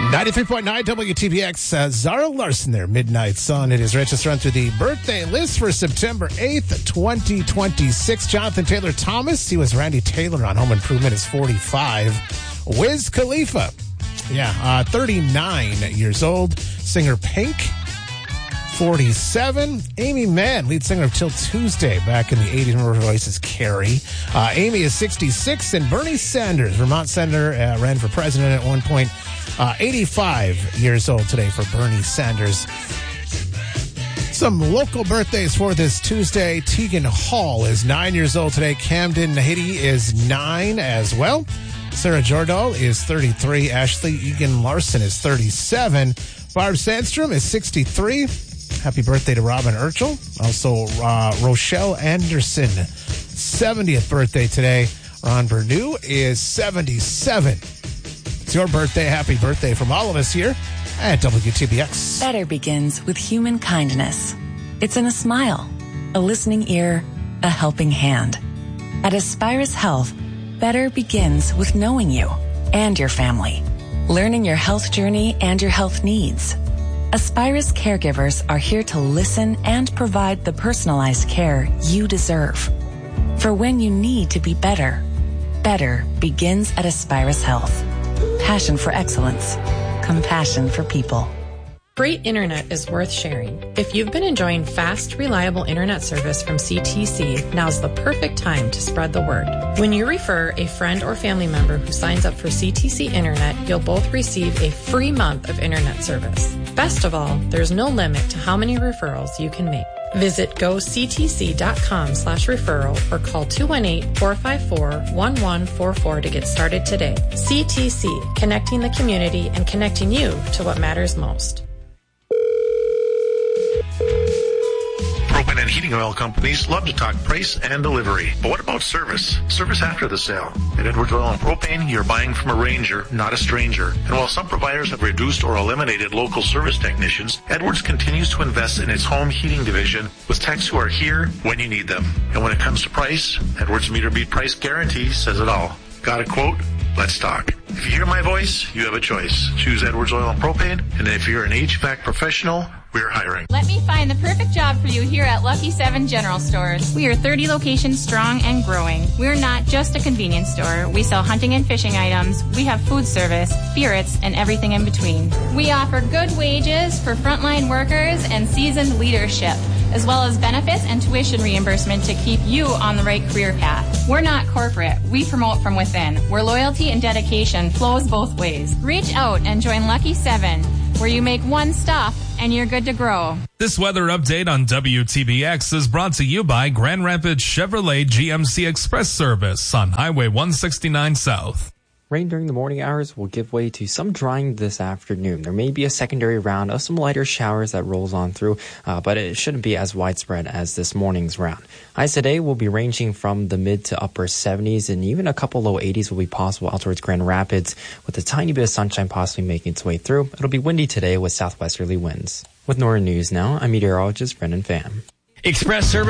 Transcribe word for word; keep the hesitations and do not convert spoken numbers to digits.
ninety-three point nine W T B X, uh, Zara Larson there, Midnight Sun. It is Rich. Let's run through the birthday list for September eighth, twenty twenty-six. Jonathan Taylor Thomas, he was Randy Taylor on Home Improvement, is forty-five. Wiz Khalifa, yeah, uh, thirty-nine years old. Singer Pink, forty-seven. Amy Mann, lead singer of Till Tuesday, back in the eighties. Remember her voice is Carrie. Uh, Amy is sixty-six. And Bernie Sanders, Vermont senator, uh, ran for president at one point. Uh, eighty-five years old today for Bernie Sanders. Some local birthdays for this Tuesday. Tegan Hall is nine years old today. Camden Nahidi is nine as well. Sarah Jordahl is thirty-three. Ashley Egan Larson is thirty-seven. Barb Sandstrom is sixty-three. Happy birthday to Robin Urchel. Also, uh, Rochelle Anderson, seventieth birthday today. Ron Bernew is seventy-seven. It's your birthday. Happy birthday from all of us here at W T B X. Better begins with human kindness. It's in a smile, a listening ear, a helping hand. At Aspirus Health, better begins with knowing you and your family, learning your health journey and your health needs. Aspirus caregivers are here to listen and provide the personalized care you deserve. For when you need to be better, better begins at Aspirus Health. Passion for excellence. Compassion for people. Great internet is worth sharing. If you've been enjoying fast, reliable internet service from C T C, now's the perfect time to spread the word. When you refer a friend or family member who signs up for C T C Internet, you'll both receive a free month of internet service. Best of all, there's no limit to how many referrals you can make. Visit goctc.com slash referral or call two one eight, four five four, one one four four to get started today. C T C, connecting the community and connecting you to what matters most. Propane and heating oil companies love to talk price and delivery. But what about service? Service after the sale. At Edwards Oil and Propane, you're buying from a ranger, not a stranger. And while some providers have reduced or eliminated local service technicians, Edwards continues to invest in its home heating division with techs who are here when you need them. And when it comes to price, Edwards Meter Beat Price Guarantee says it all. Got a quote? Let's talk. If you hear my voice, you have a choice. Choose Edwards Oil and Propane. And if you're an H V A C professional, we're hiring. Let me find the perfect job for you here at Lucky seven General Stores. We are thirty locations strong and growing. We're not just a convenience store. We sell hunting and fishing items. We have food service, spirits, and everything in between. We offer good wages for frontline workers and seasoned leadership, as well as benefits and tuition reimbursement to keep you on the right career path. We're not corporate. We promote from within, where loyalty and dedication flows both ways. Reach out and join Lucky seven, where you make one stop and you're good to grow. This weather update on W T B X is brought to you by Grand Rapids Chevrolet G M C Express Service on Highway one sixty-nine South. Rain during the morning hours will give way to some drying this afternoon. There may be a secondary round of some lighter showers that rolls on through, uh, but it shouldn't be as widespread as this morning's round. Highs today will be ranging from the mid to upper seventies, and even a couple low eighties will be possible out towards Grand Rapids, with a tiny bit of sunshine possibly making its way through. It'll be windy today with southwesterly winds. With N O R A News now, I'm meteorologist Brendan Pham. Express Service